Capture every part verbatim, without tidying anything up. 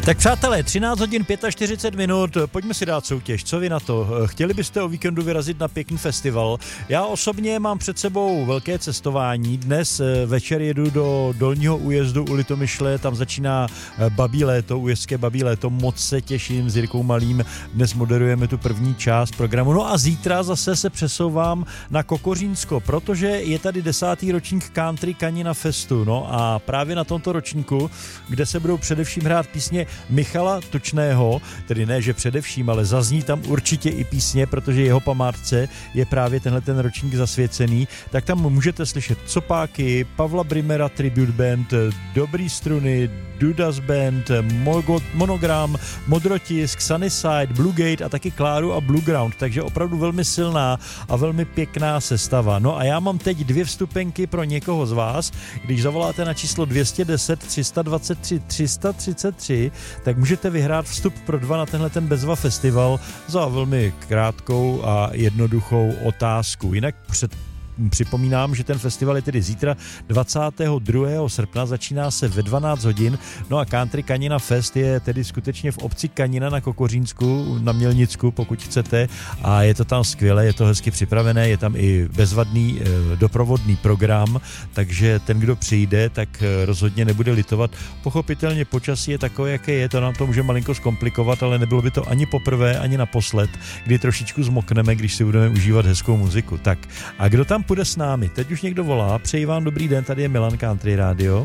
Tak přátelé, třináct hodin čtyřicet pět minut, pojďme si dát soutěž, co vy na to? Chtěli byste o víkendu vyrazit na pěkný festival? Já osobně mám před sebou velké cestování, dnes večer jedu do Dolního Újezdu u Litomyšle, tam začíná Babí léto, Újezdské Babí léto, moc se těším s Jirkou Malým, dnes moderujeme tu první část programu, no a zítra zase se přesouvám na Kokořínsko, protože je tady desátý ročník Country Kanina Festu, no a právě na tomto ročníku, kde se budou především hrát písně Michala Tučného, tedy ne, že především, ale zazní tam určitě i písně, protože jeho památce je právě tenhle ten ročník zasvěcený, tak tam můžete slyšet Copáky, Pavla Brimera Tribute Band, Dobrý struny, Dudas Band, Mogo, Monogram, Modrotisk, Sunnyside, Bluegate a taky Kláru a Blueground, takže opravdu velmi silná a velmi pěkná sestava. No a já mám teď dvě vstupenky pro někoho z vás, když zavoláte na číslo dvě stě deset, tři sta dvacet tři, tři sta třicet tři, tak můžete vyhrát vstup pro dva na tenhle ten Bezva festival za velmi krátkou a jednoduchou otázku. Jinak před Připomínám, že ten festival je tedy zítra dvacátého druhého srpna, začíná se ve dvanáct hodin, no a Country Kanina Fest je tedy skutečně v obci Kanina na Kokořínsku, na Mělnicku, pokud chcete, a je to tam skvělé, je to hezky připravené, je tam i bezvadný e, doprovodný program, takže ten, kdo přijde, tak rozhodně nebude litovat. Pochopitelně počasí je takové, jaké je, to nám to může malinko zkomplikovat, ale nebylo by to ani poprvé, ani naposled, kdy trošičku zmokneme, když si budeme užívat hezkou muziku. Tak a kdo tam půjde s námi? Teď už někdo volá. Přeji vám dobrý den, tady je Milan, Country Radio.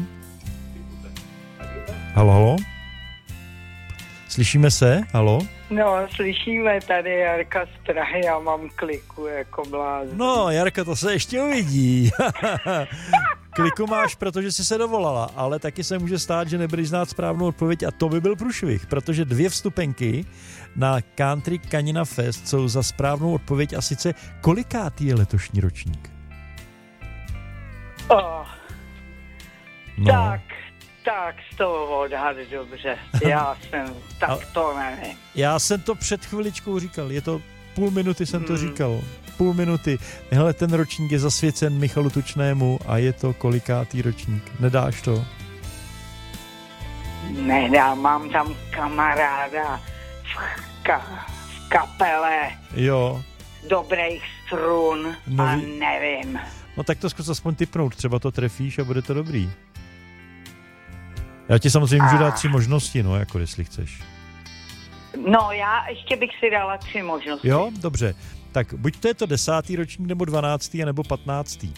Halo, halo? Slyšíme se? Halo? No, slyšíme, tady Jarka z Prahy, já mám kliku jako blázen. No, Jarka, to se ještě uvidí. Kliku máš, protože jsi se dovolala, ale taky se může stát, že nebudeš znát správnou odpověď a to by byl průšvih, protože dvě vstupenky na Country Kanina Fest jsou za správnou odpověď a sice kolikátý je letošní ročník? Oh. No. Tak, tak z toho odhad dobře, já jsem, tak to nevím. Já jsem to před chviličkou říkal, je to půl minuty jsem to hmm. říkal. Půl minuty. Hele, ten ročník je zasvěcen Michalu Tučnému a je to kolikátý ročník? Nedáš to? Nedám, mám tam kamaráda v, ka, v kapele. Jo. Dobrých strun no, a nevím. No tak to zkus aspoň tipnout, třeba to trefíš a bude to dobrý. Já ti samozřejmě můžu dát tři možnosti, no, jako jestli chceš. No, já ještě bych si dala tři možnosti. Jo, dobře. Tak buď to je to desátý ročník, nebo dvanáctý, nebo patnáctý.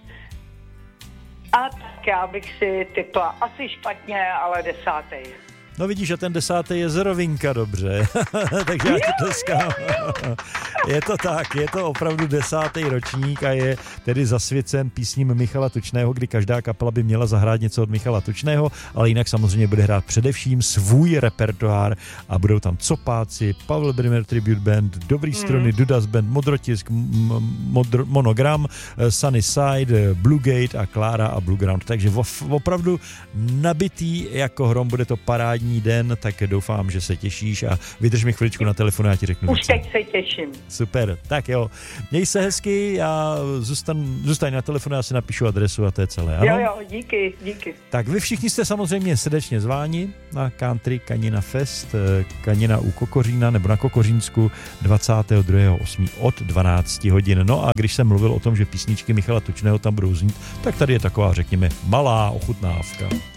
A tak já bych si typla asi špatně, ale desátý. No vidíš, a ten desátý je zerovinka, dobře. Takže já ti tleskám. Je to tak, je to opravdu desátý ročník a je tedy zasvěcen písním Michala Tučného, kdy každá kapela by měla zahrát něco od Michala Tučného, ale jinak samozřejmě bude hrát především svůj repertoár a budou tam Copáci, Pavel Brimer Tribute Band, Dobrý struny, mm. Dudas Band, Modrotisk, modr, Monogram, Sunnyside, Bluegate a Klára a Blueground. Takže opravdu nabitý jako hrom, bude to parádní den, tak doufám, že se těšíš a vydrž mi chviličku na telefonu, já ti řeknu. Už teď se těším. Super, tak jo. Měj se hezky, já zůstan, zůstaň na telefonu, já si napíšu adresu a to je celé. Ano? Jo, jo, díky, díky. Tak vy všichni jste samozřejmě srdečně zváni na Country Kanina Fest, Kanina u Kokořína, nebo na Kokořínsku dvacátého druhého osmého od dvanáct hodin. No a když jsem mluvil o tom, že písničky Michala Tučného tam budou znít, tak tady je taková, řekněme, malá ochutnávka.